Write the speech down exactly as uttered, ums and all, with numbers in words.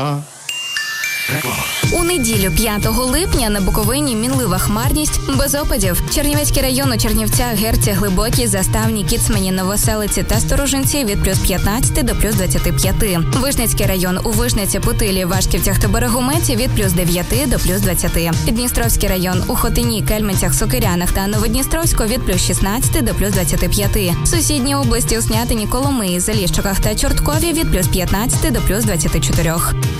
У неділю п'ятого липня на Буковині мінлива хмарність, без опадів. Чернівецький район у Чернівцях, Герці, Глибокій, Заставні, Кіцмані, Новоселиці та Сторожинці від плюс п'ятнадцять до плюс двадцять п'ять. Вижницький район у Вижниці, Путилі, Вашківцях та Берегометі від плюс дев'ять до плюс двадцять. Дністровський район у Хотині, Кельменцях, Сокирянах та Новодністровську від плюс шістнадцять до плюс двадцять п'ять. Сусідні області у Снятині, Коломиї, Заліщиках та Чорткові від плюс п'ятнадцять до плюс двадцять чотири.